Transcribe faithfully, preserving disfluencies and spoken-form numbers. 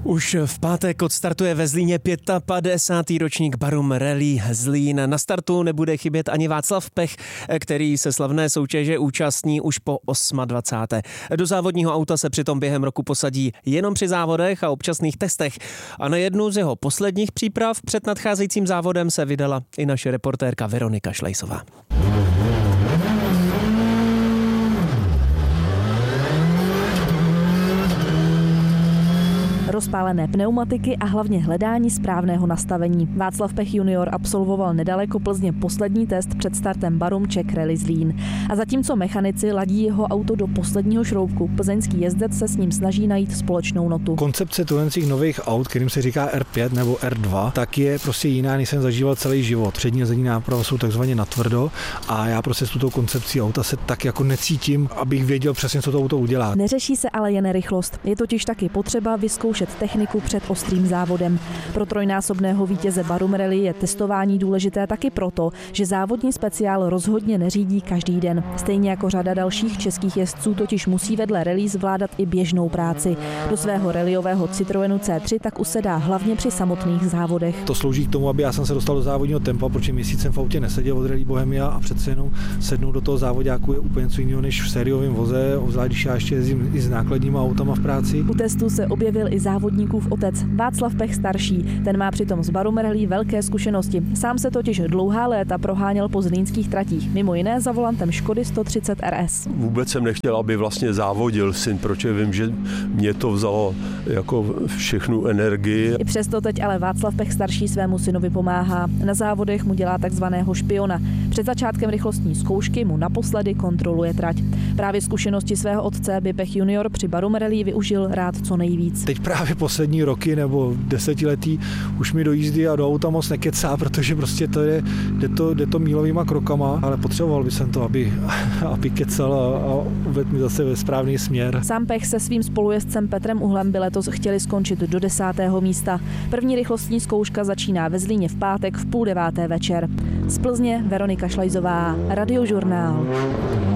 Už v pátek odstartuje ve Zlíně padesátý pátý ročník Barum Rally Zlín. Na startu nebude chybět ani Václav Pech, který se slavné soutěže účastní už po dvacáté osmé Do závodního auta se přitom během roku posadí jenom při závodech a občasných testech. A na jednu z jeho posledních příprav před nadcházejícím závodem se vydala i naše reportérka Veronika Šlejsová. Rozpálené pneumatiky a hlavně hledání správného nastavení. Václav Pech junior absolvoval nedaleko Plzně poslední test před startem Barum Czech Rally Zlín. A zatímco mechanici ladí jeho auto do posledního šroubku, plzeňský jezdec se s ním snaží najít společnou notu. Koncepce těch nových aut, kterým se říká R pět nebo R dva, tak je prostě jiná, než jsem zažíval celý život. Přední a zadní náprava jsou takzvaně natvrdo a já prostě s tuto koncepcí auta se tak jako necítím, abych věděl přesně, co to auto udělá. Neřeší se ale jen rychlost. Je totiž taky potřeba vyzkoušet techniku před ostrým závodem. Pro trojnásobného vítěze Barum Rally je testování důležité taky proto, že závodní speciál rozhodně neřídí každý den. Stejně jako řada dalších českých jezdců totiž musí vedle rally zvládat i běžnou práci. Do svého rallyového Citroenu C tři tak usedá hlavně při samotných závodech. To slouží k tomu, aby já jsem se dostal do závodního tempa, protože měsíc jsem v autě neseděl od Rally Bohemia a přece jenom sednout do toho závodáku je úplně něco jiného než v sériovém voze, obzvlášť když já ještě jezdím i s nákladníma autama v práci. U testu se objevil i závodníkův otec Václav Pech starší. Ten má přitom s Barum Rally velké zkušenosti. Sám se totiž dlouhá léta proháněl po zlínských tratích, mimo jiné za volantem Škody sto třicet R S. Vůbec jsem nechtěl, aby vlastně závodil syn, protože vím, že mě to vzalo jako všechnu energii. I přesto teď ale Václav Pech starší svému synovi pomáhá. Na závodech mu dělá takzvaného špiona. Před začátkem rychlostní zkoušky mu naposledy kontroluje trať. Právě zkušenosti svého otce by Pech junior při Barum Rally využil rád co nejvíc. Teď právě poslední roky nebo desetiletí už mi do jízdy a do auta moc nekecá, protože prostě to je, jde to, jde to mílovýma krokama, ale potřeboval bych jsem to, aby, aby kecal a, a uvedl mi zase ve správný směr. Sám Pech se svým spolujezdcem Petrem Uhlem by letos chtěli skončit do desátého místa. První rychlostní zkouška začíná ve Zlíně v pátek v půl deváté večer. Z Plzně Veronika Šlejsová, Radiožurnál.